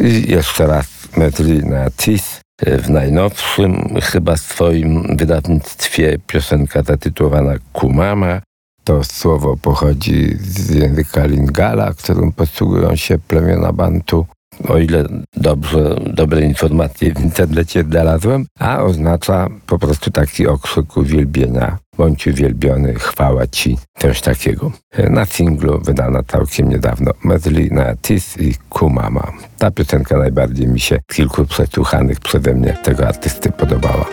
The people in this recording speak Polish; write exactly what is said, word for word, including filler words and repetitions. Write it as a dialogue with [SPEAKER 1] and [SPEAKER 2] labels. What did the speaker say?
[SPEAKER 1] I jeszcze raz Medley Tis w najnowszym chyba swoim wydawnictwie piosenka zatytułowana Kumama. To słowo pochodzi z języka Lingala, którym posługują się plemiona Bantu, o ile dobrze, dobre informacje w internecie znalazłem, a oznacza po prostu taki okrzyk uwielbienia. Bądź uwielbiony, chwała Ci, coś takiego. Na singlu wydana całkiem niedawno Medley Tis i Kumama. Ta piosenka najbardziej mi się z kilku przesłuchanych przeze mnie tego artysty podobała.